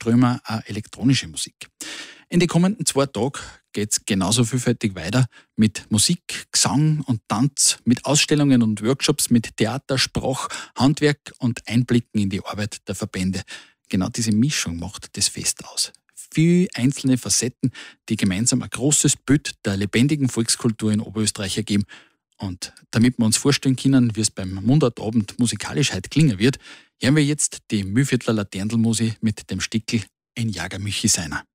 Strömer auch elektronische Musik. In den kommenden 2 Tagen geht es genauso vielfältig weiter mit Musik, Gesang und Tanz, mit Ausstellungen und Workshops, mit Theater, Sprach, Handwerk und Einblicken in die Arbeit der Verbände. Genau diese Mischung macht das Fest aus. Viele einzelne Facetten, die gemeinsam ein großes Bild der lebendigen Volkskultur in Oberösterreich ergeben. Und damit wir uns vorstellen können, wie es beim Mundartabend musikalisch heute klingen wird, hören wir jetzt die Mühlviertler Laterndelmusik mit dem Stickel Ein Jager Michi seiner.